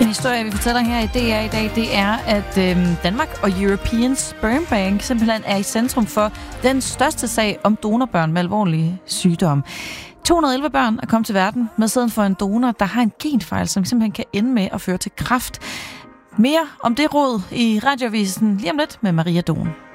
Den historie, vi fortæller her i DR i dag, det er, at Danmark og European Sperm Bank simpelthen er i centrum for den største sag om donorbørn med alvorlige sygdomme. 211 børn er kommet til verden med sæden for en donor, der har en genfejl, som simpelthen kan ende med at føre til kræft. Mere om det råd i Radioavisen lige om lidt med Maria Dohn.